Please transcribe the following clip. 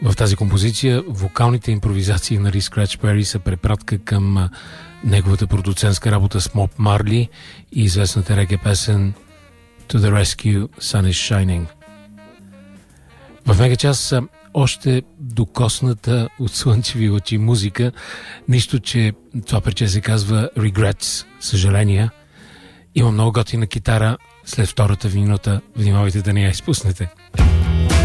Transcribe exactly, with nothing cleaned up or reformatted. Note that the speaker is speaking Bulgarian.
В тази композиция вокалните импровизации на Рис Scratch Perry са препратка към неговата продуцентска работа с Моб Марли и известната реге песен To the Rescue, Sun is Shining. В мега час още докосната от слънчеви очи музика, нищо, че това парче се казва Regrets, съжаления. Има много готина китара след втората минута, внимавайте да не я изпуснете.